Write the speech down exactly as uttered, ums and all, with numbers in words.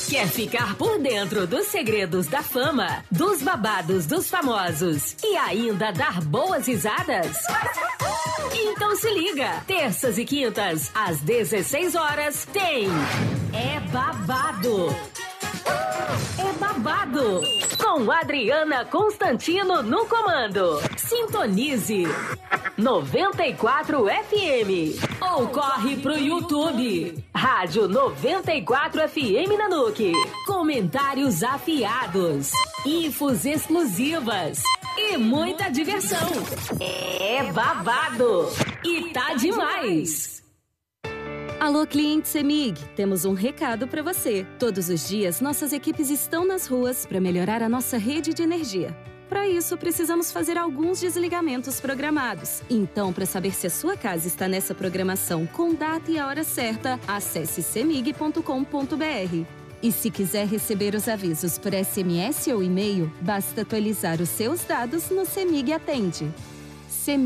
Quer ficar por dentro dos segredos da fama, dos babados dos famosos e ainda dar boas risadas? Então se liga, terças e quintas, às dezesseis horas, tem É Babado. É Babado, com Adriana Constantino no comando. Sintonize noventa e quatro F M ou corre pro YouTube. Rádio noventa e quatro F M Nanuque. Comentários afiados, infos exclusivas e muita diversão. É Babado e tá demais. Alô, cliente CEMIG, temos um recado para você. Todos os dias, nossas equipes estão nas ruas para melhorar a nossa rede de energia. Para isso, precisamos fazer alguns desligamentos programados. Então, para saber se a sua casa está nessa programação com data e a hora certa, acesse cemig ponto com ponto br. E se quiser receber os avisos por S M S ou e-mail, basta atualizar os seus dados no CEMIG Atende.